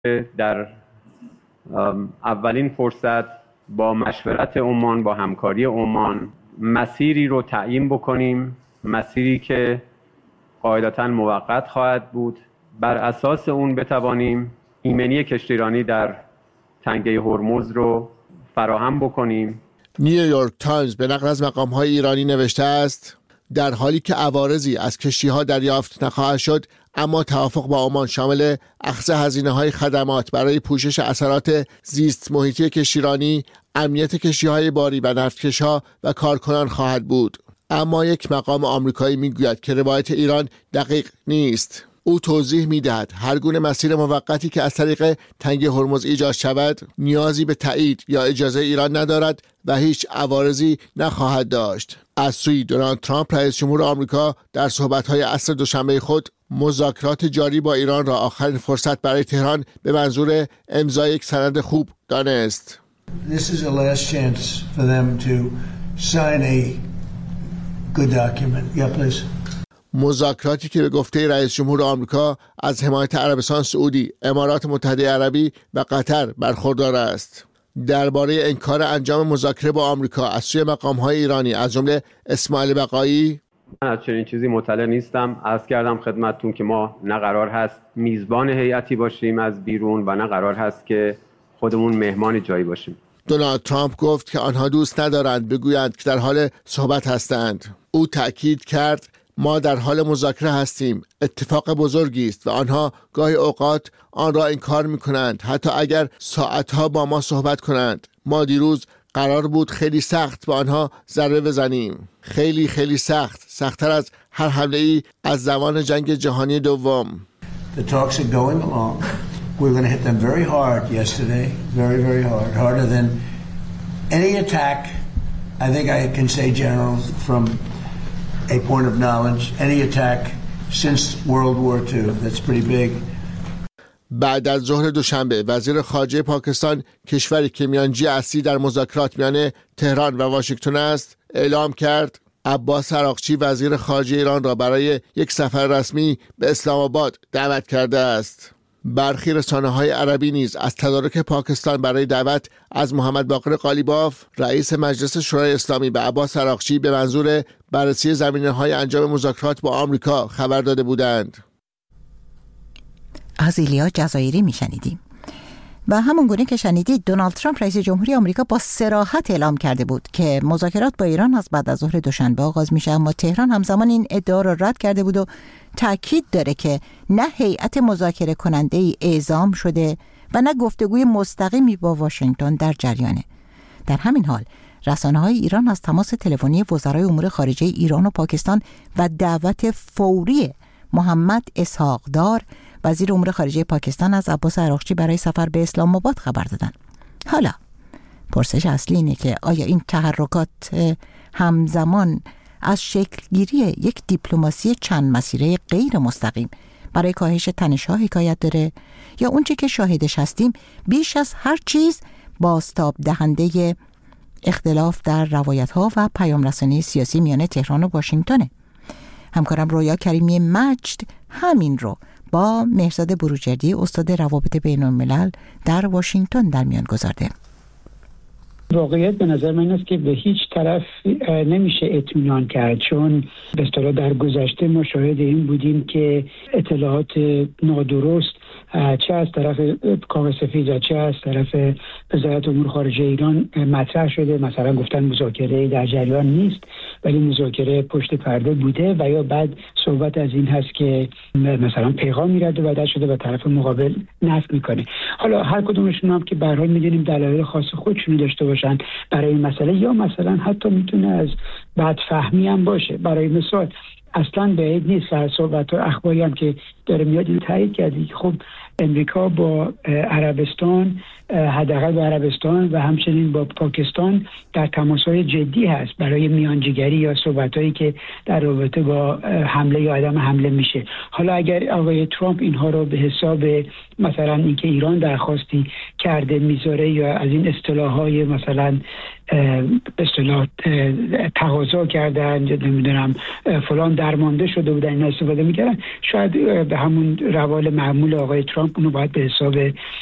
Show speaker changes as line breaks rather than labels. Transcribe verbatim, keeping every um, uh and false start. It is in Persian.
در اولین فرصت با مشورت عمان، با همکاری عمان مسیری رو تعیین بکنیم، مسیری که قاعدتاً موقت خواهد بود. بر اساس اون بتوانیم ایمنی کشتیرانی در تنگه هرمز رو فراهم بکنیم.
نیویورک تایمز به نقل از مقام‌های ایرانی نوشته است در حالی که عوارضی از کشتی‌ها دریافت نخواهد شد، اما توافق با عمان شامل اخذ هزینه‌های خدمات برای پوشش اثرات زیست محیطی کشتیرانی، امنیت کشتی‌های باری و نفتکش‌ها و کارکنان خواهد بود. اما یک مقام آمریکایی میگوید که روایت ایران دقیق نیست. او توضیح میدهد هر گونه مسیر موقتی که از طریق تنگه هرمز ایجاد شود نیازی به تایید یا اجازه ایران ندارد و هیچ عوارضی نخواهد داشت. از سوی دونالد ترامپ رئیس جمهور آمریکا در صحبت‌های عصر دوشنبه خود مذاکرات جاری با ایران را آخرین فرصت برای تهران به منظور امضای یک سند خوب دانست.
This is a last chance for them to sign a good document. Yeah, please.
مذاکراتی که به گفته رئیس جمهور آمریکا از حمایت عربستان سعودی، امارات متحده عربی و قطر برخوردار است. درباره انکار انجام مذاکره با آمریکا از سوی مقام‌های ایرانی از جمله اسماعیل بقایی،
من از چنین چیزی مطلع نیستم. عرض کردم خدمتتون که ما نه قرار هست میزبان هیئتی باشیم از بیرون و نه قرار هست که خودمون مهمان جایی باشیم.
دونالد ترامپ گفت که آنها دوست ندارند بگویند که در حال صحبت هستند. او تأکید کرد ما در حال مذاکره هستیم. اتفاق بزرگی است و آنها گاهی اوقات آن را انکار می‌کنند حتی اگر ساعتها با ما صحبت کنند. ما دیروز قرار بود خیلی سخت به آنها ضربه بزنیم. خیلی خیلی سخت، سخت‌تر از هر حمله‌ای از زمان جنگ جهانی دوم.
The talks are going along. We're going to hit them very hard yesterday, very very hard, harder than any attack. I think I can say, General, from a point of knowledge, any attack since World War Two. That's pretty big.
بعد از ظهر دوشنبه وزیر خارجه پاکستان، کشوری که میانجی اصلی در مذاکرات میان تهران و واشنگتن است، اعلام کرد عباس عراقچی وزیر خارجه ایران را برای یک سفر رسمی به اسلام آباد دعوت کرده است. برخی رسانه‌های عربی نیز از تدارک پاکستان برای دعوت از محمد باقر قالیباف رئیس مجلس شورای اسلامی به عباس عراقچی به منظور بررسی زمینه‌های انجام مذاکرات با آمریکا خبر داده بودند.
از ایلیا جزایری میشنیدیم. و همون گونه که شنیدید دونالد ترامپ رئیس جمهوری آمریکا با صراحت اعلام کرده بود که مذاکرات با ایران از بعد از ظهر دوشنبه آغاز میشه، اما تهران همزمان این ادعا را رد کرده بود و تأکید داره که نه هیئت مذاکره کننده ای اعزام شده و نه گفتگوی مستقیمی با واشنگتن در جریانه. در همین حال رسانه‌های ایران از تماس تلفنی وزرای امور خارجه ایران و پاکستان و دعوت فوری محمد اسحاق دار وزیر امور خارجه پاکستان از عباس عراقچی برای سفر به اسلام آباد خبر دادن. حالا پرسش اصلی اینه که آیا این تحرکات همزمان از شکلگیری یک دیپلماسی چند مسیره غیر مستقیم برای کاهش تنش‌ها حکایت داره یا اونچه که شاهدش هستیم بیش از هر چیز بازتاب دهنده اختلاف در روایت‌ها و پیام‌رسانی سیاسی میان تهران و واشنگتنه؟ همکارم رویا کریمی مجد همین رو با مهرزاد بروجردی استاد روابط بین الملل در واشنگتن در میان گذارده.
واقعیت به نظر من است که به هیچ طرف نمیشه اطمینان کرد، چون به اصطلاح در گذشته ما شاهد این بودیم که اطلاعات نادرست چه از طرف کاخ سفید و چه از طرف وزارت امور خارجه ایران مطرح شده. مثلا گفتن مذاکره در جریان نیست ولی مذاکره پشت پرده بوده، و یا بعد صحبت از این هست که مثلا پیغام میرد و بعد شده و طرف مقابل نفی میکنه. حالا هر کدومشون هم که به هر حال میدونیم دلایل خاص خودشونو داشته باشن برای این مسئله، یا مثلا حتی میتونه از بدفهمی هم باشه. برای مثال اصلا بعید نیست و صحبت و اخباری هم که داره میاد این تایید کرده که خب امریکا با عربستان، حداقل با عربستان و همچنین با پاکستان در تماس‌های جدی هست برای میانجیگری یا صحبتایی که در رابطه با حمله یا عدم حمله میشه. حالا اگر آقای ترامپ اینها رو به حساب مثلا اینکه ایران درخواستی کرده میذاره یا از این اصطلاح‌های مثلا به اصطلاح تقاضا کردن یا نمیدونم فلان درمانده شده بودن این استفاده میکردن، شاید به همون روال معمول آقای ترامپ ترامپ اونو باید به حساب